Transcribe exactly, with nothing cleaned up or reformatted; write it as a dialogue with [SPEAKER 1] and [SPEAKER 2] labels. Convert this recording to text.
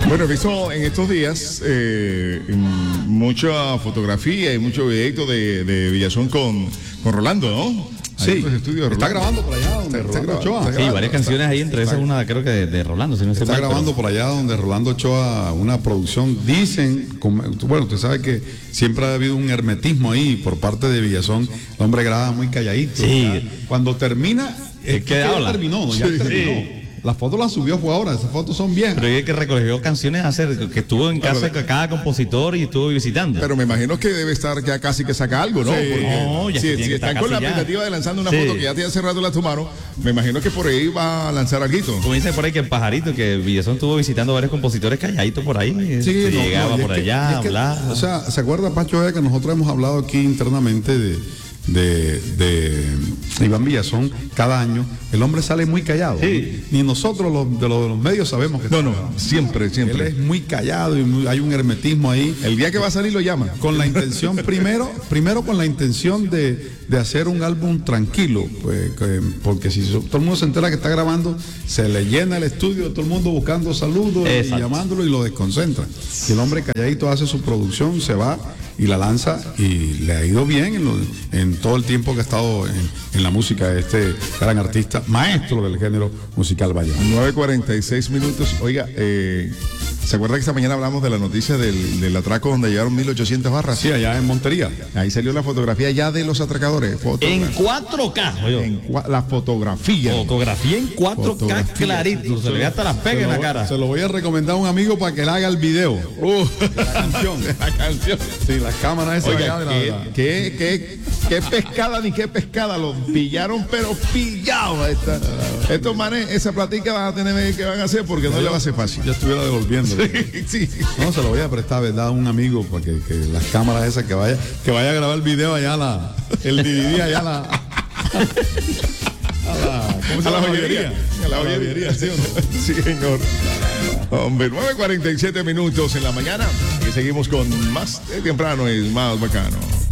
[SPEAKER 1] Bueno, he visto en estos días eh, mucha fotografía y mucho videito de, de Villazón con, con Rolando, ¿no?
[SPEAKER 2] Sí, está grabando por allá donde está, Rolando Ochoa.
[SPEAKER 3] Sí, varias
[SPEAKER 2] está,
[SPEAKER 3] canciones ahí, entre esas una creo que de, de Rolando. Si no
[SPEAKER 2] está
[SPEAKER 3] mal,
[SPEAKER 2] grabando
[SPEAKER 3] pero...
[SPEAKER 2] por allá donde Rolando Ochoa una producción, dicen, bueno, usted sabe que siempre ha habido un hermetismo ahí por parte de Villazón, el hombre graba muy calladito.
[SPEAKER 3] Sí.
[SPEAKER 2] Ya. Cuando termina, es que ya
[SPEAKER 3] habla.
[SPEAKER 2] terminó, ¿no? Ya
[SPEAKER 3] Sí.
[SPEAKER 2] terminó. Las fotos las subió fue ahora, esas fotos son viejas.
[SPEAKER 3] Pero es que recogió canciones hace, que estuvo en casa de cada compositor y estuvo visitando.
[SPEAKER 1] Pero me imagino que debe estar ya casi que saca algo, ¿no?
[SPEAKER 3] Sí.
[SPEAKER 1] Porque
[SPEAKER 3] No, ya
[SPEAKER 1] si,
[SPEAKER 3] tiene
[SPEAKER 1] si
[SPEAKER 3] que
[SPEAKER 1] están
[SPEAKER 3] estar
[SPEAKER 1] con la
[SPEAKER 3] casi ya.
[SPEAKER 1] expectativa de lanzando una
[SPEAKER 3] Sí.
[SPEAKER 1] foto que ya tiene hace rato la tomaron, me imagino que por ahí va a lanzar algo.
[SPEAKER 3] Como dice por ahí que el pajarito, que Villazón estuvo visitando varios compositores calladitos por ahí.
[SPEAKER 2] Sí,
[SPEAKER 3] se
[SPEAKER 2] no,
[SPEAKER 3] llegaba
[SPEAKER 2] no,
[SPEAKER 3] por
[SPEAKER 2] es que-
[SPEAKER 3] allá,
[SPEAKER 2] es que,
[SPEAKER 3] hablaba.
[SPEAKER 2] o sea, ¿se acuerda, Pacho, Vega, que nosotros hemos hablado aquí internamente de, de, de Iván Villazón cada año? El hombre sale muy callado.
[SPEAKER 3] Sí.
[SPEAKER 2] Ni nosotros los, de, los, de los medios sabemos que
[SPEAKER 1] No,
[SPEAKER 2] está
[SPEAKER 1] no,
[SPEAKER 2] callado.
[SPEAKER 1] siempre,
[SPEAKER 2] Él
[SPEAKER 1] siempre.
[SPEAKER 2] es muy callado y muy- hay un hermetismo ahí.
[SPEAKER 1] El día que va a salir lo llama.
[SPEAKER 2] Con la intención, primero, primero con la intención de, de hacer un álbum tranquilo, pues, que- porque si so- todo el mundo se entera que está grabando, se le llena el estudio, todo el mundo buscando saludos y
[SPEAKER 3] Exacto.
[SPEAKER 2] llamándolo y lo desconcentra. Y el hombre calladito hace su producción, se va y la lanza y le ha ido bien en, lo- en todo el tiempo que ha estado en, en la música de este gran artista, maestro del género musical vallenato.
[SPEAKER 1] nueve cuarenta y seis minutos. Oiga, eh, ¿se acuerda que esta mañana hablamos de la noticia del, del atraco donde llegaron mil ochocientas barras?
[SPEAKER 2] Sí, allá en Montería.
[SPEAKER 1] Ahí salió la fotografía ya de los atracadores. Foto-
[SPEAKER 3] En cuatro K, oye.
[SPEAKER 1] en cua- la fotografía.
[SPEAKER 3] Fotografía en cuatro K
[SPEAKER 1] Fotografía.
[SPEAKER 3] clarito. Se le ve hasta las pegas en la cara.
[SPEAKER 2] Se lo voy a recomendar a un amigo para que le haga el video.
[SPEAKER 1] Uh,
[SPEAKER 2] La canción.
[SPEAKER 1] la canción.
[SPEAKER 2] Sí, las cámaras esas
[SPEAKER 1] Oiga,
[SPEAKER 2] allá de la-
[SPEAKER 1] ¿qué,
[SPEAKER 2] la-
[SPEAKER 1] qué, qué, qué pescada ni qué pescada? Los pillaron, pero pillados. a esta- Estos manes, esa platica van a tener que van a hacer porque no le va a ser fácil.
[SPEAKER 2] Ya estuviera devolviendo.
[SPEAKER 1] Sí.
[SPEAKER 2] No, se lo voy a prestar, ¿verdad? A un amigo para que, que las cámaras esas que vaya, que vaya a grabar el video allá la, el D V D allá la, a la, ¿cómo se
[SPEAKER 1] A la
[SPEAKER 2] llama?
[SPEAKER 1] joyería. A la joyería, ¿sí o no? Sí, señor. Hombre, nueve cuarenta y siete minutos en la mañana y seguimos con más de temprano y más bacano.